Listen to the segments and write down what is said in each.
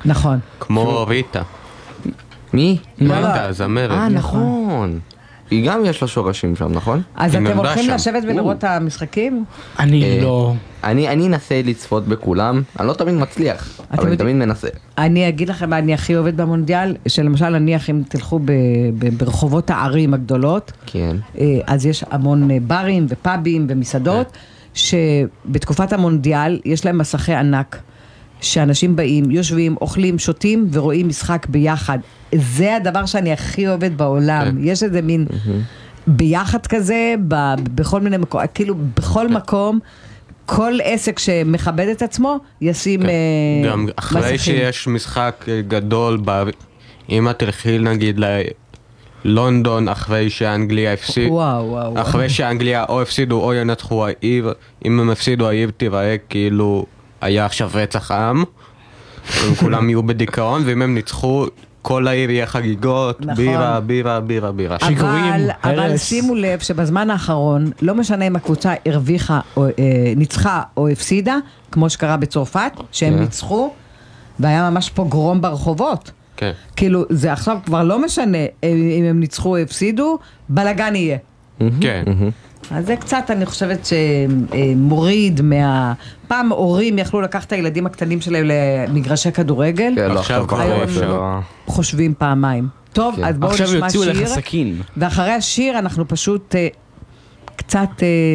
נכון. כמו ריטה. מי? ריטה, זמרת. נכון. היא גם יש לה שורשים שם, נכון? אז אתם הולכים לשבת ולראות את המשחקים? אני לא. אני אנסה לצפות בכולם, אני לא תמיד מצליח, אבל אני תמיד מנסה. אני אגיד לכם מה אני הכי אוהבת במונדיאל, שלמשל נניח אם תלכו ברחובות הערים הגדולות, כן. אז יש המון ברים ופאבים ומסעדות, שבתקופת המונדיאל יש להם מסכי ענק, שאנשים באים, יושבים, אוכלים, שותים ורואים משחק ביחד. זה הדבר שאני הכי אוהבת בעולם. יש איזה מין ביחד כזה, בכל מיני מקום, כאילו בכל מקום, כל עסק שמכבד את עצמו, ישים מסכים. גם אחרי שיש משחק גדול, אם את תלכי נגיד ללונדון, אחרי שאנגליה הפסידו, אחרי שאנגליה או הפסידו או ינצחו העיר, אם הם הפסידו העיר תיראה כאילו היה עכשיו רצח עם, כולם יהיו בדיכאון, ואם הם ניצחו, כל העיר יהיה חגיגות, בירה, בירה, בירה, בירה. אבל שימו לב שבזמן האחרון, לא משנה אם הקבוצה הרוויחה, ניצחה או הפסידה, כמו שקרה בצרפת, שהם ניצחו, והיה ממש פוגרום ברחובות. כאילו, זה עכשיו כבר לא משנה אם הם ניצחו או הפסידו, בלגן יהיה. כן. אז זה קצת, אני חושבת שמוריד פעם הורים יכלו לקחת את הילדים הקטנים שלהם למגרשי כדורגל. עכשיו היום חושבים פעמיים. טוב, אז בואו נשמע שיר. ואחרי השיר אנחנו פשוט קצת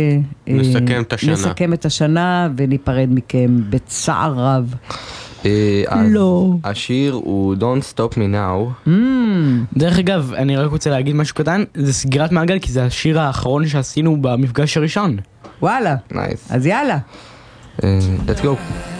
נסכם את השנה וניפרד מכם בצער רב. לא. השיר הוא Don't Stop Me Now. דרך אגב, אני רק רוצה להגיד משהו קטן, זה סגירת מעגל, כי זה השיר האחרון שעשינו במפגש הראשון. וואלה. נייס. אז יאללה. Let's go.